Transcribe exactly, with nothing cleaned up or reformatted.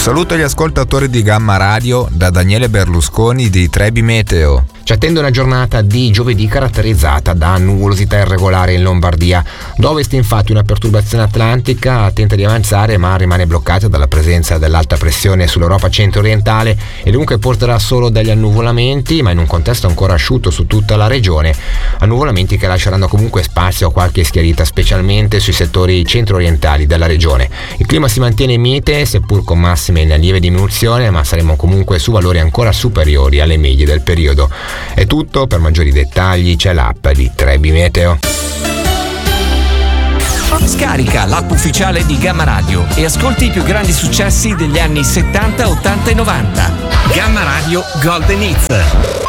saluto agli ascoltatori di Gamma Radio da Daniele Berlusconi di Trebi Meteo. Ci attende una giornata di giovedì caratterizzata da nuvolosità irregolare in Lombardia. Da ovest infatti una perturbazione atlantica tenta di avanzare ma rimane bloccata dalla presenza dell'alta pressione sull'Europa centro-orientale e dunque porterà solo degli annuvolamenti, ma in un contesto ancora asciutto su tutta la regione. Annuvolamenti che lasceranno comunque spazio a qualche schiarita, specialmente sui settori centro-orientali della regione. Il clima si mantiene mite, seppur con massime in lieve diminuzione, ma saremo comunque su valori ancora superiori alle medie del periodo. È tutto, per maggiori dettagli c'è l'app di Trebi Meteo. Scarica l'app ufficiale di Gamma Radio e ascolti i più grandi successi degli anni settanta, ottanta e novanta. Gamma Radio Golden Hits.